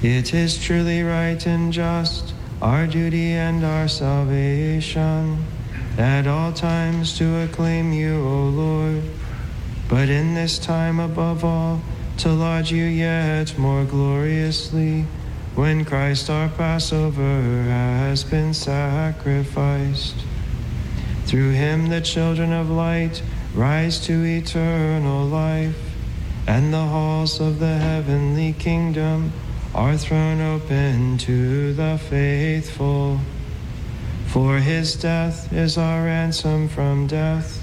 It is truly right and just, our duty and our salvation, at all times to acclaim you, O Lord, but in this time above all, to laud you yet more gloriously, when Christ our Passover has been sacrificed. Through him the children of light rise to eternal life, and the halls of the heavenly kingdom are thrown open to the faithful. For his death is our ransom from death,